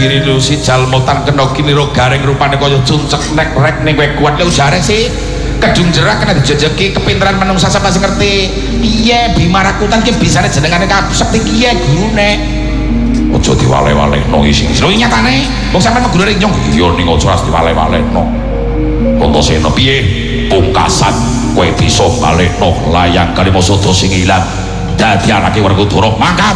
diri lu si jalmotan kena kiniro garing rupane kaya cuncek nek rek ning kowe kuat lho jare sih kedung jerak kena dijejeki kepinteran manungsa sapa sing ngerti piye Bima Rakutan ki bisane jenengane sekti piye gurune aja diwale-waleno isi lho nyatane wong sampean gurune nyong iya ning aja ras diwale-waleno Antasena piye pungkasan kowe bisa balekno layang Kalimasada sing ilang dadi anake Werkudara mangkat